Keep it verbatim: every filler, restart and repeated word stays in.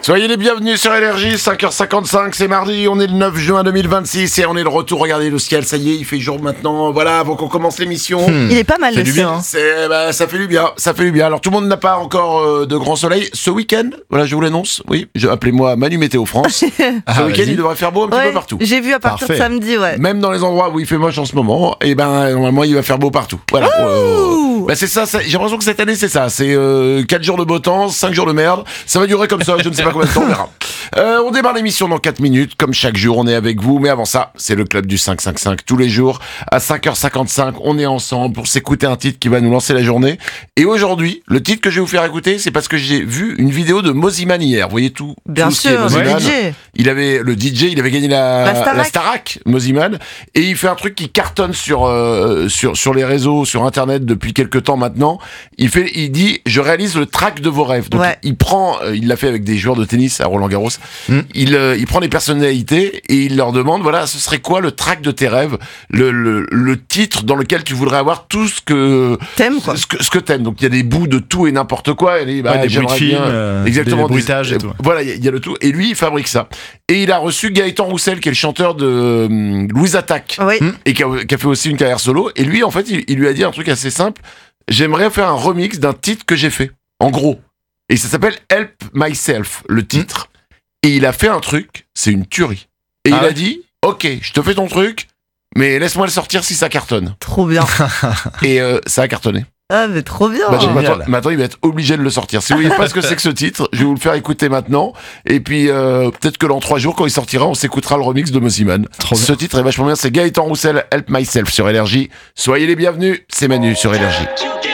Soyez les bienvenus sur Énergie, cinq heures cinquante-cinq, c'est mardi, on est le neuf juin deux mille vingt-six et on est de retour. Regardez le ciel, ça y est, il fait jour maintenant, voilà, avant qu'on commence l'émission. Hmm. Il est pas mal ça le fait du ciel. bien, hein. C'est, bah, ça fait du bien, ça fait du bien. Alors tout le monde n'a pas encore euh, de grand soleil. Ce week-end, voilà, je vous l'annonce, oui, je, appelez-moi Manu Météo France. Ah, Ce week-end, vas-y. il devrait faire beau un petit Ouais, peu partout. j'ai vu à partir Parfait. de samedi, ouais. Même dans les endroits où il fait moche en ce moment, et ben normalement il va faire beau partout. Voilà. Euh, bah, c'est ça, ça, j'ai l'impression que cette année c'est ça, c'est euh, quatre jours de beau temps, cinq jours de merde. Ça va durer comme ça, je ne sais pas combien de temps, on verra. Euh, on démarre l'émission dans quatre minutes, comme chaque jour on est avec vous, mais avant ça, c'est le club du cinq cinq cinq tous les jours à cinq heures cinquante-cinq, on est ensemble pour s'écouter un titre qui va nous lancer la journée. Et aujourd'hui, le titre que je vais vous faire écouter, c'est parce que j'ai vu une vidéo de Mosiman hier. Vous voyez tout, Bien tout ce qui est sûr, le Mosiman. D J. Il avait le D J, il avait gagné la, La Starac. la Starac, Mosiman, et il fait un truc qui cartonne sur euh, sur sur les réseaux, sur Internet depuis quelques temps maintenant. Il fait, il dit, je réalise le track de vos rêves. Donc Ouais. il, il prend, euh, il l'a fait avec des joueurs de tennis à Roland Garros. Mm. Il euh, il prend des personnalités et il leur demande, voilà, ce serait quoi le track de tes rêves, le le le titre dans lequel tu voudrais avoir tout ce que T'aimes quoi. ce que ce que t'aimes. Donc il y a des bouts de tout et n'importe quoi. Et il dit, bah, Ouais, des bruits de j'aimerais film, bien- euh, exactement, des bruitages et tout. Voilà, il y, a- il y a le tout. Et lui, il fabrique ça. Et il a reçu Gaëtan Roussel, qui est le chanteur de euh, Louise Attaque, Oui. Hmm. et qui a, qui a fait aussi une carrière solo. Et lui, en fait, il, il lui a dit un truc assez simple. J'aimerais faire un remix d'un titre que j'ai fait. En gros. Et ça s'appelle Help Myself, le titre. Et il a fait un truc, c'est une tuerie. Et Ah il a ouais dit, ok, je te fais ton truc, mais laisse-moi le sortir si ça cartonne. Trop bien. Et euh, ça a cartonné. Ah, mais trop bien. Bah, Génial. maintenant, maintenant, il va être obligé de le sortir. Si vous voyez pas ce que c'est que ce titre, je vais vous le faire écouter maintenant. Et puis, euh, peut-être que dans trois jours, quand il sortira, on s'écoutera le remix de Mosiman. Trop bien. Ce titre est vachement bien. C'est Gaëtan Roussel, Help Myself sur Énergie. Soyez les bienvenus. C'est Manu sur Énergie.